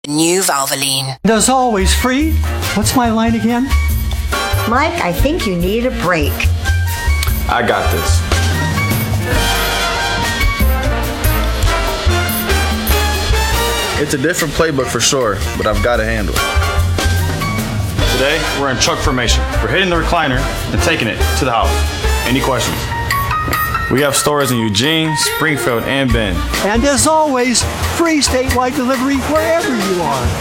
New Valvoline. And as always, free. What's my line again? Mike, I think you need a break. I got this. It's a different playbook for sure, but I've got to handle it. Today, we're in truck formation. We're hitting the recliner and taking it to the house. Any questions? We have stores in Eugene, Springfield, and Bend. And as always, free statewide delivery wherever you are.